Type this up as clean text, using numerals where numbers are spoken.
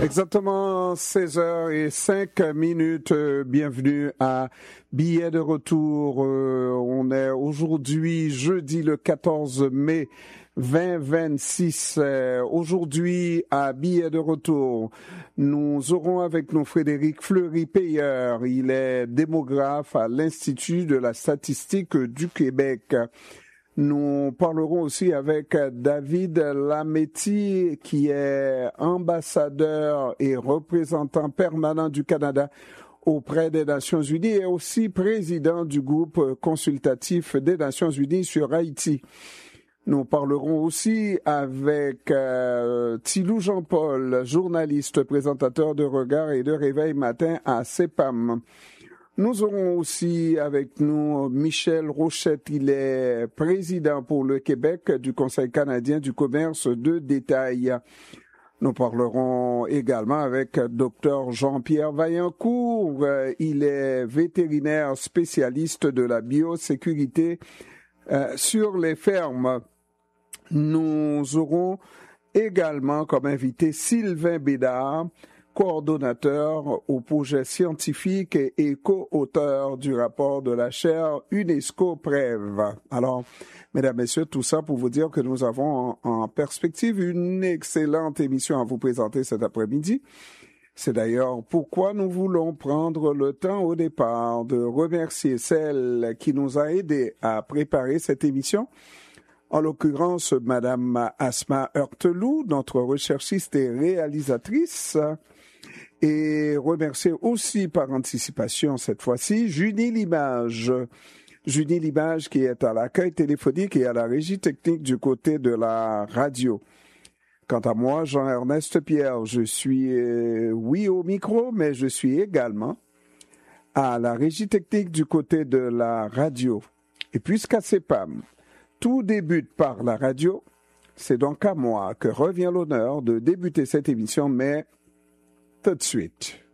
Exactement 16h05. Bienvenue à Billets de retour. On est aujourd'hui jeudi le 14 mai 2026. Aujourd'hui à Billets de retour, nous aurons avec nous Frédéric Fleury-Payeur. Il est démographe à l'Institut de la statistique du Québec. Nous parlerons aussi avec David Lametti, qui est ambassadeur et représentant permanent du Canada auprès des Nations Unies et aussi président du groupe consultatif des Nations Unies sur Haïti. Nous parlerons aussi avec Thilou Jean-Paul, journaliste, présentateur de Regard et de Réveil Matin à CEPAM. Nous aurons aussi avec nous Michel Rochette, il est président pour le Québec du Conseil canadien du commerce de détail. Nous parlerons également avec Dr Jean-Pierre Vaillancourt, il est vétérinaire spécialiste de la biosécurité sur les fermes. Nous aurons également comme invité Sylvain Bédard, coordonnateur au projet scientifique et co-auteur du rapport de la chaire UNESCO-PREV. Alors, mesdames, messieurs, tout ça pour vous dire que nous avons en perspective une excellente émission à vous présenter cet après-midi. C'est d'ailleurs pourquoi nous voulons prendre le temps au départ de remercier celle qui nous a aidés à préparer cette émission. En l'occurrence, Madame Asma Heurteloup, notre recherchiste et réalisatrice, et remercier aussi par anticipation cette fois-ci Junie Limage. Junie Limage qui est à l'accueil téléphonique et à la régie technique du côté de la radio. Quant à moi, Jean-Ernest Pierre, je suis, oui, au micro, mais je suis également à la régie technique du côté de la radio. Et puisqu'à CEPAM, tout débute par la radio, c'est donc à moi que revient l'honneur de débuter cette émission, mais tout de suite.